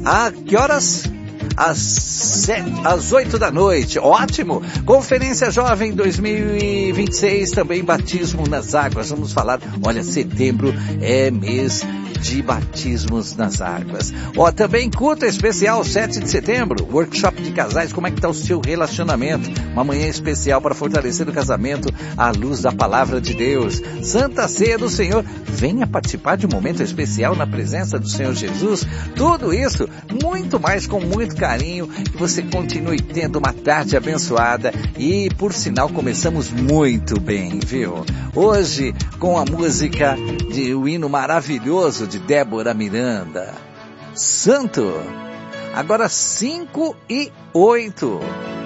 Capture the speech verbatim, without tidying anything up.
A que horas? Às, sete, às oito da noite, ótimo! Conferência Jovem dois mil e vinte e seis, também batismo nas águas. Vamos falar, olha, setembro é mês de batismos nas águas. Ó, também culto especial sete de setembro, workshop de casais, como é que tá o seu relacionamento? Uma manhã especial para fortalecer o casamento à luz da palavra de Deus. Santa Ceia do Senhor, venha participar de um momento especial na presença do Senhor Jesus. Tudo isso, muito mais, com muito carinho, que você continue tendo uma tarde abençoada e, por sinal, começamos muito bem, viu? Hoje, com a música de o hino maravilhoso de Débora Miranda, Santo. Agora cinco e oito.